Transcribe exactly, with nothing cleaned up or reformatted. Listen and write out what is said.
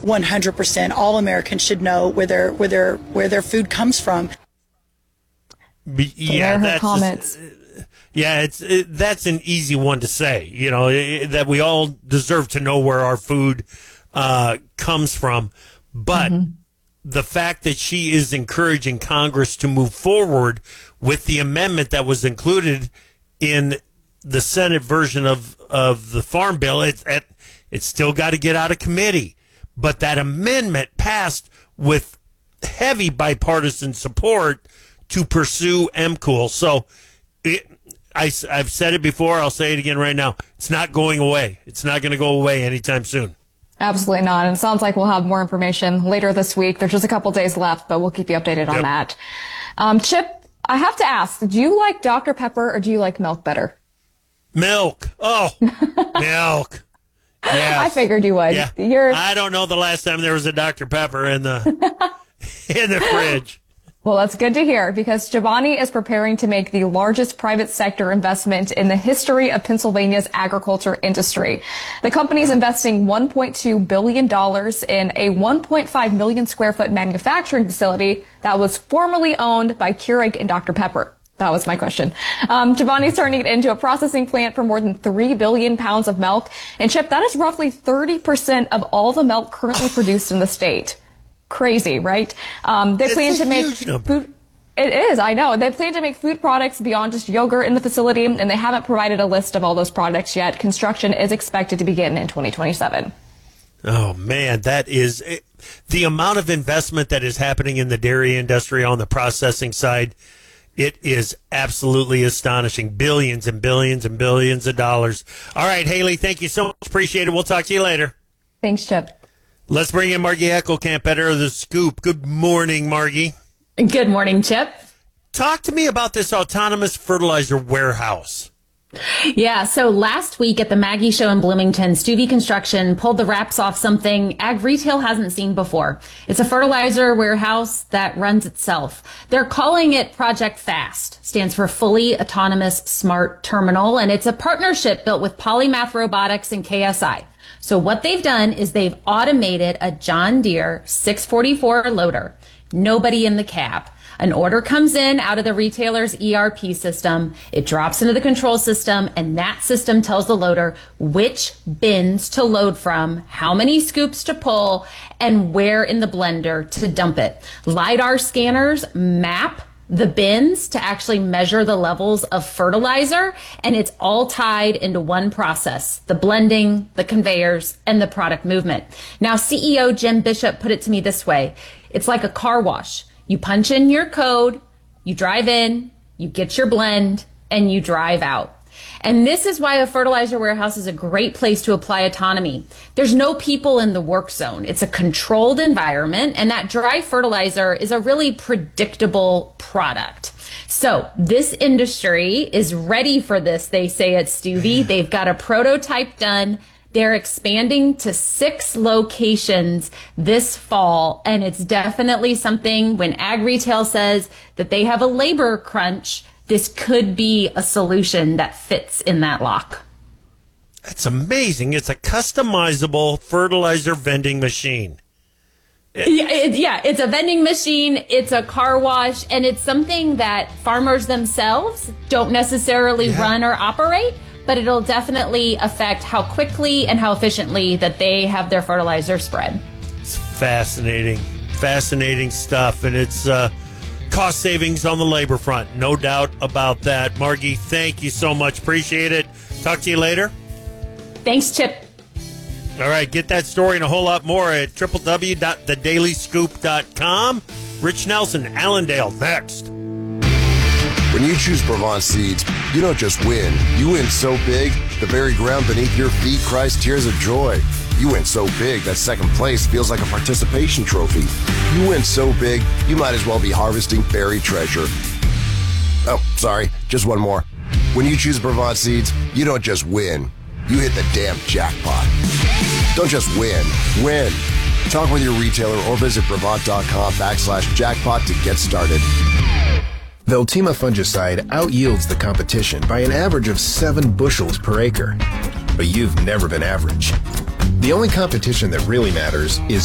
one hundred percent all Americans should know where their where their where their food comes from. Yeah, that's comments. Yeah, it's it, that's an easy one to say. You know it, that we all deserve to know where our food uh, comes from, but mm-hmm. the fact that she is encouraging Congress to move forward with the amendment that was included in the Senate version of of the Farm Bill, it's it, it's still got to get out of committee, but that amendment passed with heavy bipartisan support to pursue M C O O L. So. It, I, I've said it before. I'll say it again right now. It's not going away. It's not going to go away anytime soon. Absolutely not. And it sounds like we'll have more information later this week. There's just a couple days left, but we'll keep you updated on yep. that. Um, Chip, I have to ask, do you like Doctor Pepper or do you like milk better? Milk. Oh, milk. Yeah. I figured you would. Yeah. You're... I don't know the last time there was a Doctor Pepper in the in the fridge. Well, that's good to hear because Chobani is preparing to make the largest private sector investment in the history of Pennsylvania's agriculture industry. The company is investing one point two billion dollars in a one point five million square foot manufacturing facility that was formerly owned by Keurig and Doctor Pepper. That was my question. Um, Chobani's turning it into a processing plant for more than three billion pounds of milk. And Chip, that is roughly thirty percent of all the milk currently produced in the state. Crazy, right? Um, they it's plan to make food. It is, I know. They plan to make food products beyond just yogurt in the facility, and they haven't provided a list of all those products yet. Construction is expected to begin in twenty twenty-seven. Oh, man, that is it, the amount of investment that is happening in the dairy industry on the processing side. It is absolutely astonishing. Billions and billions and billions of dollars. All right, Haley, thank you so much. Appreciate it. We'll talk to you later. Thanks, Chip. Let's bring in Margie Eckelkamp, editor of The Scoop. Good morning, Margie. Good morning, Chip. Talk to me about this autonomous fertilizer warehouse. Yeah, so last week at the Maggie Show in Bloomington, Stuvie Construction pulled the wraps off something ag retail hasn't seen before. It's a fertilizer warehouse that runs itself. They're calling it Project FAST, stands for Fully Autonomous Smart Terminal, and it's a partnership built with Polymath Robotics and K S I. So what they've done is they've automated a John Deere six forty-four loader. Nobody in the cab. An order comes in out of the retailer's E R P system. It drops into the control system, and that system tells the loader which bins to load from, how many scoops to pull, and where in the blender to dump it. LiDAR scanners map the bins to actually measure the levels of fertilizer, and it's all tied into one process, the blending, the conveyors, and the product movement. Now, C E O Jim Bishop put it to me this way. It's like a car wash. You punch in your code, you drive in, you get your blend, and you drive out. And this is why a fertilizer warehouse is a great place to apply autonomy. There's no people in the work zone. It's a controlled environment, and that dry fertilizer is a really predictable product. So this industry is ready for this, they say at Stuvie. They've got a prototype done. They're expanding to six locations this fall, and it's definitely something when ag retail says that they have a labor crunch, this could be a solution that fits in that lock. That's amazing. It's a customizable fertilizer vending machine. Yeah, it, yeah, it's a vending machine, it's a car wash, and it's something that farmers themselves don't necessarily yeah. run or operate, but it'll definitely affect how quickly and how efficiently that they have their fertilizer spread. It's fascinating, fascinating stuff, and it's uh, cost savings on the labor front, no doubt about that. Margie, thank you so much. Appreciate it. Talk to you later. Thanks, Chip. All right, get that story and a whole lot more at w w w dot the daily scoop dot com. Rich Nelson, Allendale, next. When you choose Brevant Seeds, you don't just win. You win so big, the very ground beneath your feet cries tears of joy. You win so big that second place feels like a participation trophy. You win so big, you might as well be harvesting buried treasure. Oh, sorry, just one more. When you choose Brevant Seeds, you don't just win. You hit the damn jackpot. Don't just win, win. Talk with your retailer or visit Brevant.com backslash jackpot to get started. Veltima fungicide outyields the competition by an average of seven bushels per acre. But you've never been average. The only competition that really matters is